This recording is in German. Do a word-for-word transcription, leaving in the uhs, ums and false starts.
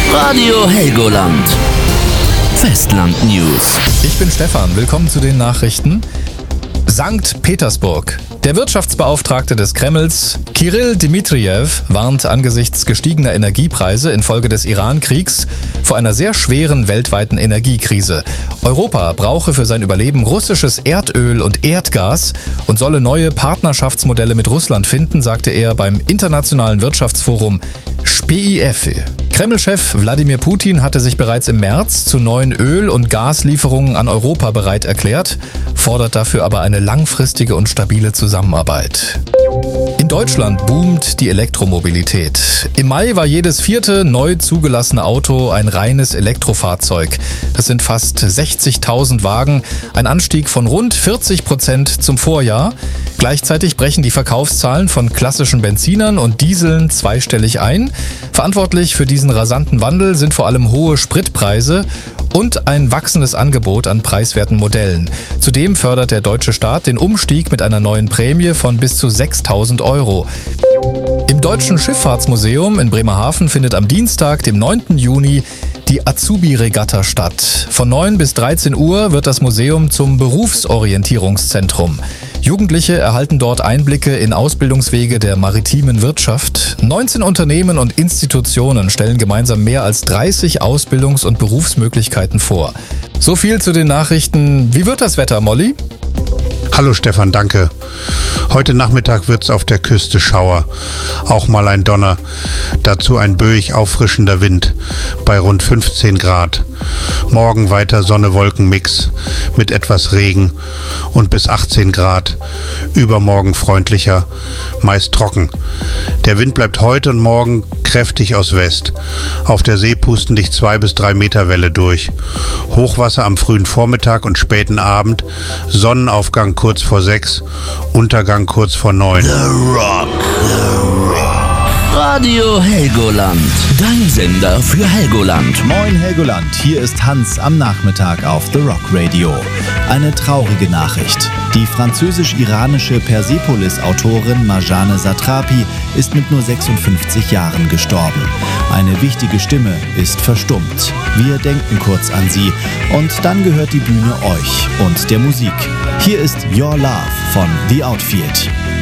Radio Helgoland. Festland News. Ich bin Stefan, willkommen zu den Nachrichten. Sankt Petersburg. Der Wirtschaftsbeauftragte des Kremls, Kirill Dmitrijew, warnt angesichts gestiegener Energiepreise infolge des Iran-Kriegs vor einer sehr schweren weltweiten Energiekrise. Europa brauche für sein Überleben russisches Erdöl und Erdgas und solle neue Partnerschaftsmodelle mit Russland finden, sagte er beim Internationalen Wirtschaftsforum S P I F. Kreml-Chef Wladimir Putin hatte sich bereits im März zu neuen Öl- und Gaslieferungen an Europa bereit erklärt, fordert dafür aber eine langfristige und stabile Zusammenarbeit. In Deutschland boomt die Elektromobilität. Im Mai war jedes vierte neu zugelassene Auto ein reines Elektrofahrzeug. Das sind fast sechzigtausend Wagen, ein Anstieg von rund vierzig Prozent zum Vorjahr. Gleichzeitig brechen die Verkaufszahlen von klassischen Benzinern und Dieseln zweistellig ein. Verantwortlich für diesen rasanten Wandel sind vor allem hohe Spritpreise und ein wachsendes Angebot an preiswerten Modellen. Zudem fördert der deutsche Staat den Umstieg mit einer neuen Prämie von bis zu sechstausend Euro. Im Deutschen Schifffahrtsmuseum in Bremerhaven findet am Dienstag, dem neunten Juni, die Azubi-Regatta statt. Von neun bis dreizehn Uhr wird das Museum zum Berufsorientierungszentrum. Jugendliche erhalten dort Einblicke in Ausbildungswege der maritimen Wirtschaft. neunzehn Unternehmen und Institutionen stellen gemeinsam mehr als dreißig Ausbildungs- und Berufsmöglichkeiten vor. So viel zu den Nachrichten. Wie wird das Wetter, Molly? Hallo Stefan, danke. Heute Nachmittag wird's auf der Küste Schauer. Auch mal ein Donner. Dazu ein böig auffrischender Wind bei rund fünfzehn Grad. Morgen weiter Sonne-Wolken-Mix mit etwas Regen und bis achtzehn Grad. Übermorgen freundlicher, meist trocken. Der Wind bleibt heute und morgen kräftig aus West. Auf der See pusten dich zwei bis drei Meter Welle durch. Hochwasser am frühen Vormittag und späten Abend. Sonnenaufgang kurz vor sechs, Untergang kurz vor neun. The Rock. The Rock. Radio Helgoland. Dein Sender für Helgoland. Moin Helgoland, hier ist Hans am Nachmittag auf The Rock Radio. Eine traurige Nachricht. Die französisch-iranische Persepolis-Autorin Marjane Satrapi ist mit nur sechsundfünfzig Jahren gestorben. Eine wichtige Stimme ist verstummt. Wir denken kurz an sie und dann gehört die Bühne euch und der Musik. Hier ist Your Love von The Outfield.